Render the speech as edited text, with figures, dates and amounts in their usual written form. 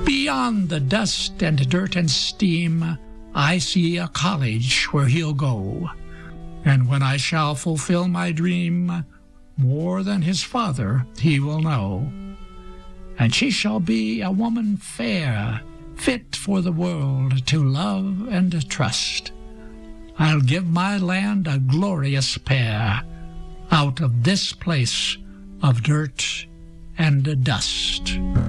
Beyond the dust and dirt and steam, I see a college where he'll go. And when I shall fulfill my dream, more than his father he will know. And she shall be a woman fair, fit for the world to love and trust. I'll give my land a glorious pair out of this place of dirt and dust.